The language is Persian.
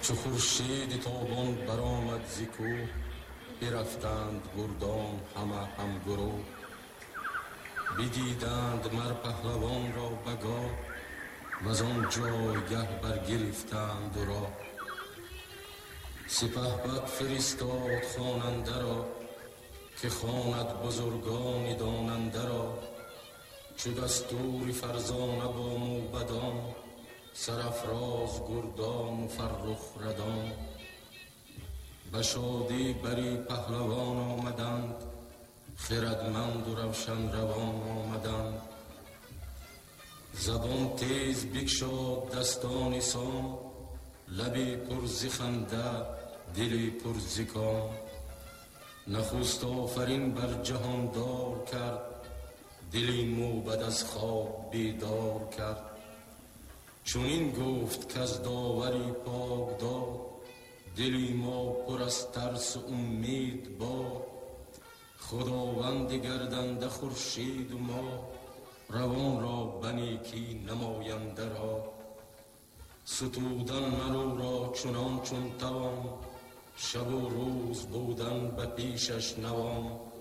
چو خورشید تابان برآمد ز کوه، برفتند گردان همه هم گروه. بدیدند مر پهلوان را بگاه، وز آن جایگه برگرفتند او را. سپهبد فرستاد خواننده را، که خواند بزرگان داننده را. چو دستور فرزانه با موبدان، سرافراز گردان و فرخ ردان. به شادی بری پهلوان آمدند، خردمند و روشن روان آمدند. زبان تیز بگشاد دستان سام، لبی پر ز خنده دلی پر ز کام. نخست آفرین بر جهان دار کرد، دلی موبد از خواب بیدار کرد. چنین گفت کز داوری پاک داد، دلی ما پر از ترس و امید باد. خداوند گردنده خورشید و ماه، روان را به نیکی نماینده را. ستودن ملو را چنان چون توان، شب و روز بودن به پیشش نوان.